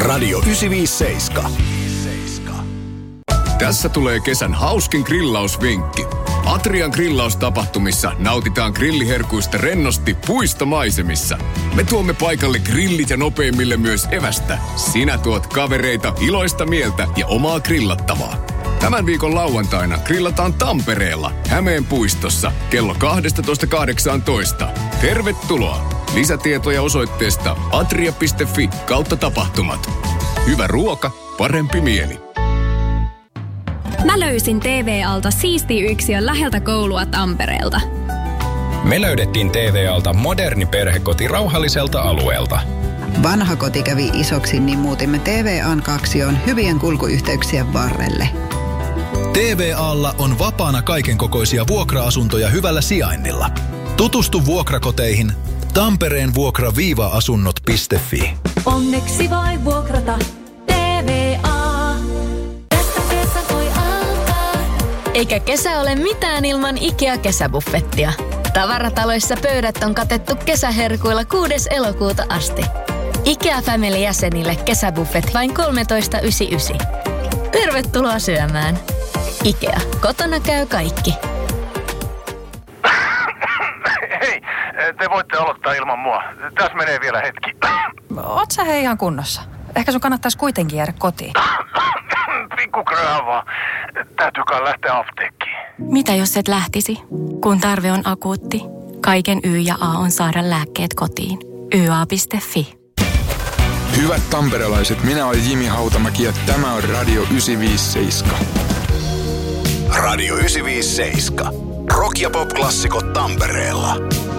Radio 957. Tässä tulee kesän hauskin grillausvinkki. Atrian grillaustapahtumissa nautitaan grilliherkuista rennosti puistomaisemissa. Me tuomme paikalle grillit ja nopeimmille myös evästä. Sinä tuot kavereita, iloista mieltä ja omaa grillattavaa. Tämän viikon lauantaina grillataan Tampereella, Hämeen puistossa, kello 12.18. Tervetuloa! Lisätietoja osoitteesta atria.fi/tapahtumat. Hyvä ruoka, parempi mieli. Mä löysin TV-alta siisti yksiön läheltä koulua Tampereelta. Me löydettiin TV-alta moderni perhekoti rauhalliselta alueelta. Vanha koti kävi isoksi, niin muutimme TV-an kaksioon hyvien kulkuyhteyksien varrelle. TVA-lla on vapaana kaikenkokoisia vuokra-asuntoja hyvällä sijainnilla. Tutustu vuokrakoteihin tampereenvuokra-asunnot.fi. Onneksi voi vuokrata TVA. Tästä kesä voi alkaa. Eikä kesä ole mitään ilman IKEA-kesäbuffettia. Tavarataloissa pöydät on katettu kesäherkuilla 6. elokuuta asti. IKEA Family-jäsenille kesäbuffet vain 13,99. Tervetuloa syömään. IKEA. Kotona käy kaikki. Hei, te voitte aloittaa ilman mua. Tässä menee vielä hetki. Oot sä hei ihan kunnossa? Ehkä sun kannattaisi kuitenkin jäädä kotiin. Pikku kröhä vaan. Täytyy kai lähteä apteekkiin. Mitä jos et lähtisi? Kun tarve on akuutti, kaiken Y ja A on saada lääkkeet kotiin. YA.fi. Hyvät tamperelaiset, minä olen Jimi Hautamäki ja tämä on Radio 957. Radio 957. Rock- ja pop-klassikot Tampereella.